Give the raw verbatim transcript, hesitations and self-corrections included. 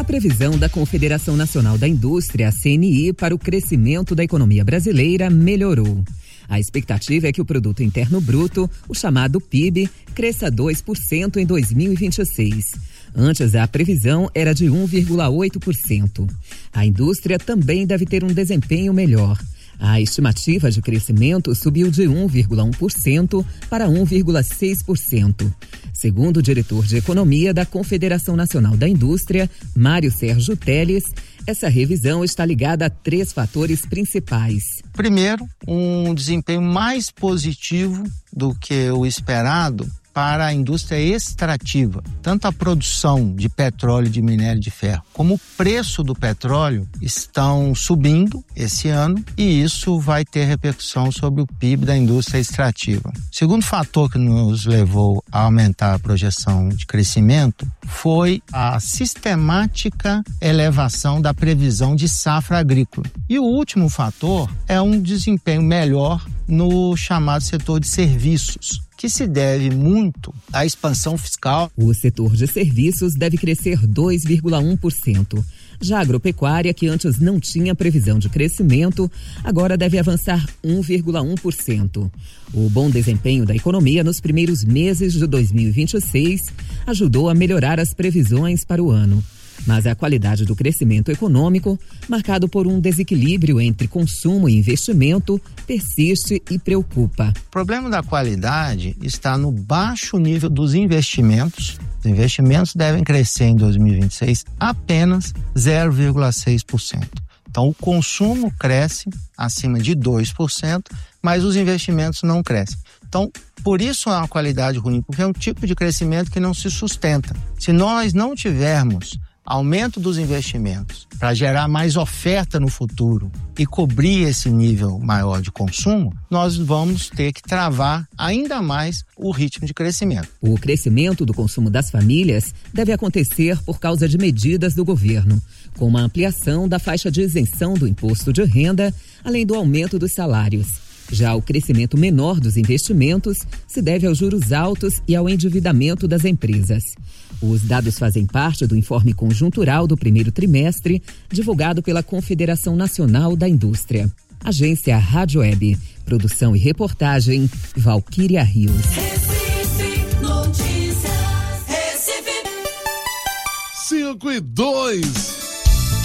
A previsão da Confederação Nacional da Indústria, a C N I, para o crescimento da economia brasileira melhorou. A expectativa é que o Produto Interno Bruto, o chamado P I B, cresça dois por cento em dois mil e vinte e seis. Antes, a previsão era de um vírgula oito por cento. A indústria também deve ter um desempenho melhor. A estimativa de crescimento subiu de um vírgula um por cento para um vírgula seis por cento. Segundo o diretor de Economia da Confederação Nacional da Indústria, Mário Sérgio Teles, essa revisão está ligada a três fatores principais. Primeiro, um desempenho mais positivo do que o esperado para a indústria extrativa. Tanto a produção de petróleo e de minério de ferro, como o preço do petróleo estão subindo esse ano e isso vai ter repercussão sobre o P I B da indústria extrativa. O segundo fator que nos levou a aumentar a projeção de crescimento foi a sistemática elevação da previsão de safra agrícola. E o último fator é um desempenho melhor no chamado setor de serviços, que se deve muito à expansão fiscal. O setor de serviços deve crescer dois vírgula um por cento. Já a agropecuária, que antes não tinha previsão de crescimento, agora deve avançar um vírgula um por cento. O bom desempenho da economia nos primeiros meses de dois mil e vinte e seis ajudou a melhorar as previsões para o ano. Mas a qualidade do crescimento econômico, marcado por um desequilíbrio entre consumo e investimento, persiste e preocupa. O problema da qualidade está no baixo nível dos investimentos. Os investimentos devem crescer em dois mil e vinte e seis apenas zero vírgula seis por cento. Então, o consumo cresce acima de dois por cento, mas os investimentos não crescem. Então, por isso é uma qualidade ruim, porque é um tipo de crescimento que não se sustenta. Se nós não tivermos aumento dos investimentos para gerar mais oferta no futuro e cobrir esse nível maior de consumo, nós vamos ter que travar ainda mais o ritmo de crescimento. O crescimento do consumo das famílias deve acontecer por causa de medidas do governo, com uma ampliação da faixa de isenção do imposto de renda, além do aumento dos salários. Já o crescimento menor dos investimentos se deve aos juros altos e ao endividamento das empresas. Os dados fazem parte do informe conjuntural do primeiro trimestre, divulgado pela Confederação Nacional da Indústria. Agência Rádio Web. Produção e reportagem, Valquíria Rios. Recife Notícias. Recife. Cinco e dois.